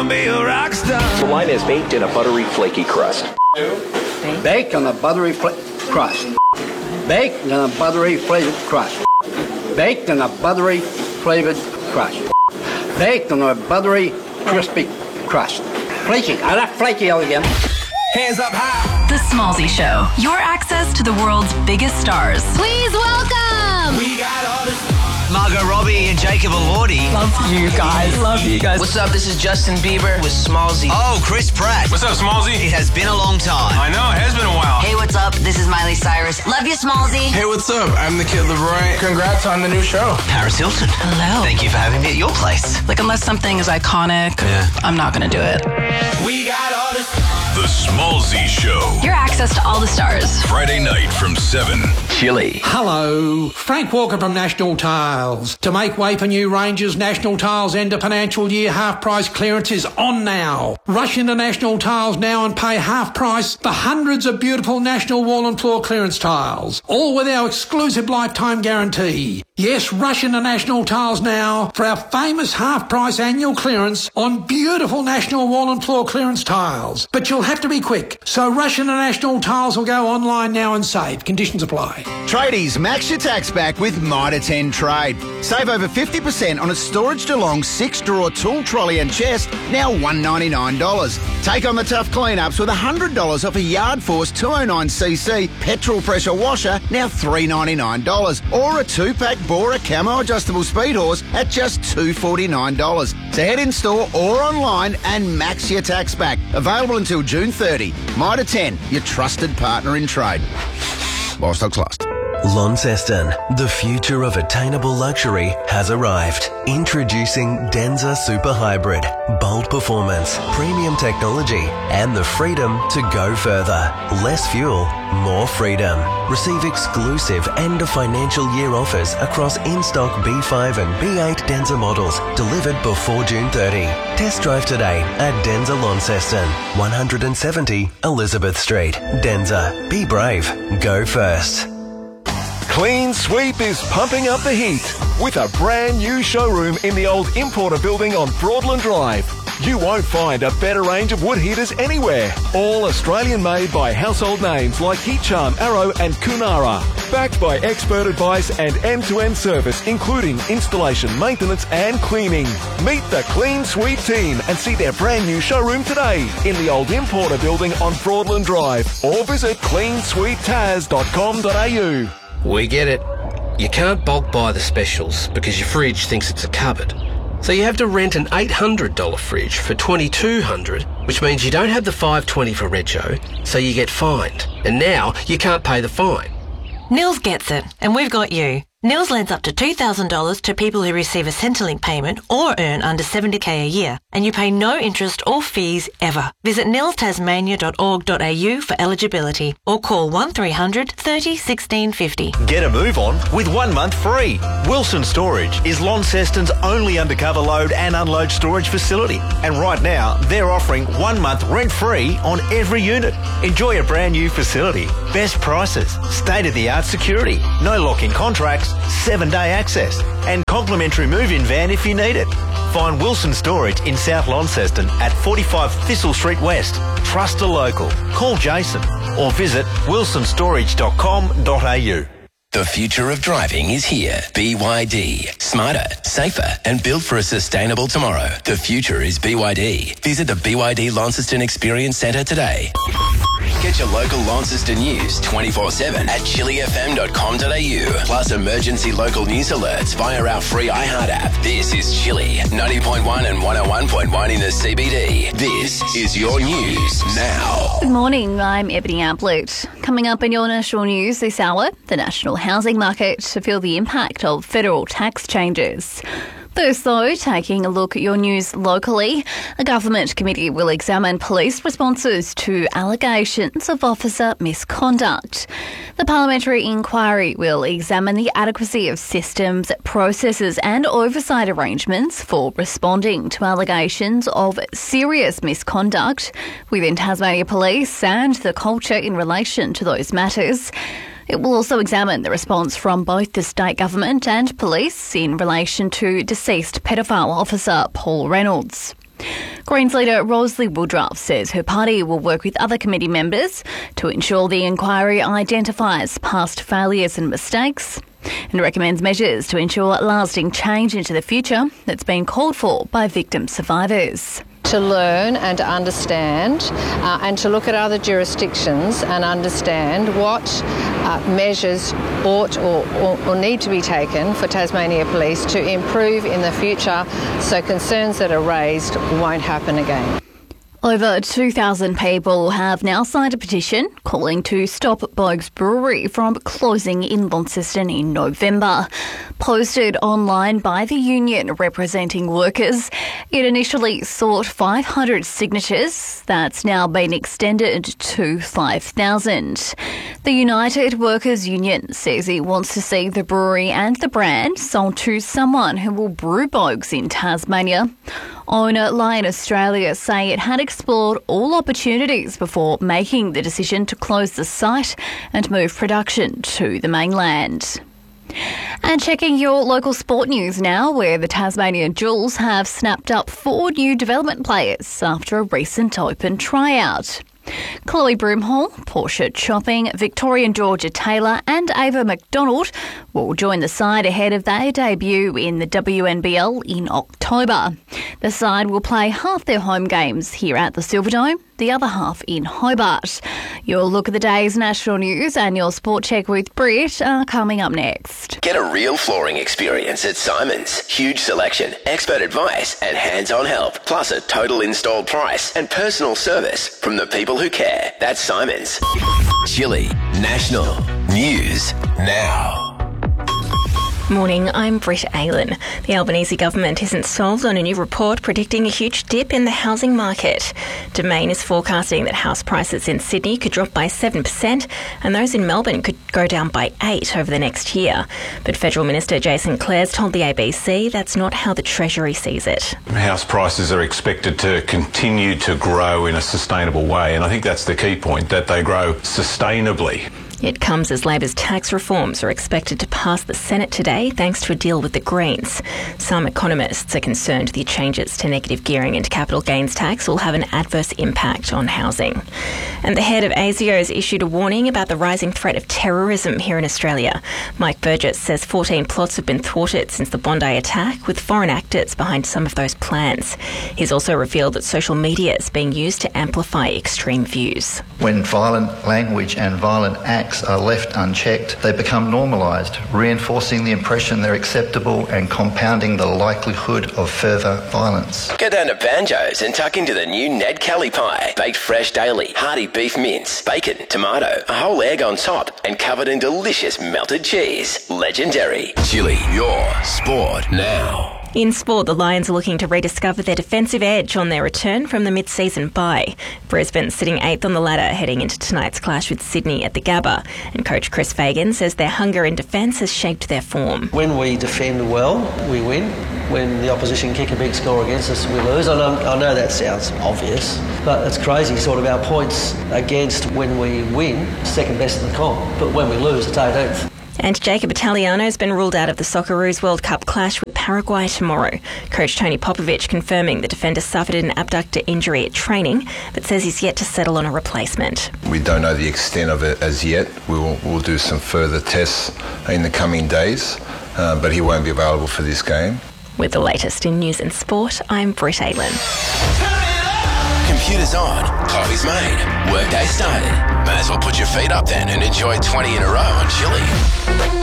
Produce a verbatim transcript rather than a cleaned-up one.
gonna be a rock star. The wine is baked in a buttery, flaky crust. Baked on a buttery fla- crust. Baked on a buttery flavored crust. Baked on a buttery flavored crust. Baked on a buttery crispy crust. Flaky. I like flaky all again. Hands up high. The Smallzy Show. Your access to the world's biggest stars. Please welcome. We got all this. Margot Robbie and Jacob Elordi. Love you guys. Love you guys. What's up? This is Justin Bieber with Smallzy. Oh, Chris Pratt. What's up, Smallzy? It has been a long time. I know, it has been a while. Hey, what's up? This is Miley Cyrus. Love you, Smallzy. Hey, what's up? I'm the Kid LeBron. Congrats on the new show. Paris Hilton. Hello. Thank you for having me at your place. Like, unless something is iconic, Yeah. I'm not going to do it. We got all this. The Smallzy Show. Your access to all the stars. Friday night from seven. Chili. Hello, Frank Walker from National Tiles. To make way for new ranges, National Tiles end of financial year half price clearance is on now. Rush into National Tiles now and pay half price for hundreds of beautiful National wall and floor clearance tiles, all with our exclusive lifetime guarantee. Yes, rush into National Tiles now for our famous half price annual clearance on beautiful National wall and floor clearance tiles. But you'll have to be quick, so rush into National Tiles or go online now and save. Conditions apply. Tradies, max your tax back with Mitre ten Trade. Save over fifty percent on a Storage DeLong six-drawer tool trolley and chest, now one hundred ninety-nine dollars. Take on the tough clean-ups with one hundred dollars off a Yard Force two oh nine c c petrol pressure washer, now three hundred ninety-nine dollars. Or a two-pack Bora Camo adjustable speed horse at just two hundred forty-nine dollars. So head in store or online and max your tax back. Available until June thirtieth. Mitre ten, your trusted partner in trade. While stocks last. Launceston, the future of attainable luxury has arrived. Introducing Denza Super Hybrid. Bold performance, premium technology, and the freedom to go further. Less fuel, more freedom. Receive exclusive end of financial year offers across in-stock B five and B eight Denza models delivered before June thirtieth. Test drive today at Denza Launceston, one seventy Elizabeth Street. Denza, be brave, go first. Clean Sweep is pumping up the heat with a brand new showroom in the old Importer building on Broadland Drive. You won't find a better range of wood heaters anywhere. All Australian made by household names like Heat Charm, Arrow and Kunara. Backed by expert advice and end-to-end service including installation, maintenance and cleaning. Meet the Clean Sweep team and see their brand new showroom today in the old Importer building on Broadland Drive or visit clean sweep taz dot com dot a u. We get it. You can't bulk buy the specials because your fridge thinks it's a cupboard. So you have to rent an eight hundred dollars fridge for twenty-two hundred dollars, which means you don't have the five hundred twenty dollars for rego, so you get fined. And now you can't pay the fine. Nils gets it, and we've got you. Nils lends up to two thousand dollars to people who receive a Centrelink payment or earn under seventy k a year, and you pay no interest or fees ever. Visit nils tasmania dot org dot a u for eligibility or call one three hundred thirty sixteen fifty. Get a move on with one month free. Wilson Storage is Launceston's only undercover load and unload storage facility. And right now, they're offering one month rent-free on every unit. Enjoy a brand new facility, best prices, state-of-the-art security, no lock-in contracts, seven-day access, and complimentary move-in van if you need it. Find Wilson Storage in South Launceston at forty-five Thistle Street West. Trust a local. Call Jason or visit wilson storage dot com dot a u. The future of driving is here. B Y D. Smarter, safer, and built for a sustainable tomorrow. The future is B Y D. Visit the B Y D Launceston Experience Centre today. Get your local Launceston news twenty-four seven at chili f m dot com dot a u. Plus emergency local news alerts via our free iHeart app. This is Chili, ninety point one and one oh one point one in the C B D. This is your news now. Good morning, I'm Ebony Ablett. Coming up in your national news this hour, the national housing market to feel the impact of federal tax changes. First, though, taking a look at your news locally, a government committee will examine police responses to allegations of officer misconduct. The parliamentary inquiry will examine the adequacy of systems, processes and oversight arrangements for responding to allegations of serious misconduct within Tasmania Police and the culture in relation to those matters. It will also examine the response from both the state government and police in relation to deceased pedophile officer Paul Reynolds. Greens leader Rosalie Woodruff says her party will work with other committee members to ensure the inquiry identifies past failures and mistakes and recommends measures to ensure lasting change into the future that's been called for by victim survivors. To learn and to understand uh, and to look at other jurisdictions and understand what uh, measures ought or, or, or need to be taken for Tasmania Police to improve in the future so concerns that are raised won't happen again. Over two thousand people have now signed a petition calling to stop Boag's Brewery from closing in Launceston in November. Posted online by the union representing workers, it initially sought five hundred signatures. That's now been extended to five thousand. The United Workers Union says it wants to see the brewery and the brand sold to someone who will brew Boag's in Tasmania. Owner Lion Australia say it had explored all opportunities before making the decision to close the site and move production to the mainland. And checking your local sport news now, where the Tasmanian Jewels have snapped up four new development players after a recent open tryout. Chloe Broomhall, Portia Chopping, Victorian Georgia Taylor and Ava McDonald will join the side ahead of their debut in the W N B L in October. The side will play half their home games here at the Silverdome, the other half in Hobart. Your look at the day's national news and your sport check with Brit are coming up next. Get a real flooring experience at Simon's. Huge selection, expert advice and hands-on help, plus a total installed price and personal service from the people who care. That's Simon's. Chile National News Now. Morning, I'm Britt Aylan. The Albanese government isn't sold on a new report predicting a huge dip in the housing market. Domain is forecasting that house prices in Sydney could drop by seven percent and those in Melbourne could go down by eight percent over the next year. But Federal Minister Jason Clares told the A B C that's not how the Treasury sees it. House prices are expected to continue to grow in a sustainable way, and I think that's the key point, that they grow sustainably. It comes as Labor's tax reforms are expected to pass the Senate today thanks to a deal with the Greens. Some economists are concerned the changes to negative gearing and capital gains tax will have an adverse impact on housing. And the head of ASIO has issued a warning about the rising threat of terrorism here in Australia. Mike Burgess says fourteen plots have been thwarted since the Bondi attack, with foreign actors behind some of those plans. He's also revealed that social media is being used to amplify extreme views. When violent language and violent acts are left unchecked, they become normalised, reinforcing the impression they're acceptable and compounding the likelihood of further violence. Get down to Banjo's and tuck into the new Ned Kelly pie. Baked fresh daily, hearty beef mince, bacon, tomato, a whole egg on top, and covered in delicious melted cheese. Legendary. Chile, your sport now. In sport, the Lions are looking to rediscover their defensive edge on their return from the mid-season bye. Brisbane sitting eighth on the ladder heading into tonight's clash with Sydney at the Gabba. And coach Chris Fagan says their hunger in defence has shaped their form. When we defend well, we win. When the opposition kick a big score against us, we lose. I know, I know that sounds obvious, but it's crazy, sort of our points against when we win, second best in the comp. But when we lose, it's eighteenth. And Jacob Italiano has been ruled out of the Socceroos World Cup clash with Paraguay tomorrow. Coach Tony Popovich confirming the defender suffered an abductor injury at training, but says he's yet to settle on a replacement. We don't know the extent of it as yet. We will we'll do some further tests in the coming days, uh, but he won't be available for this game. With the latest in news and sport, I'm Britt Aylan. Computer's on, coffee's made, workday started. May as well put your feet up then and enjoy twenty in a row on Chili.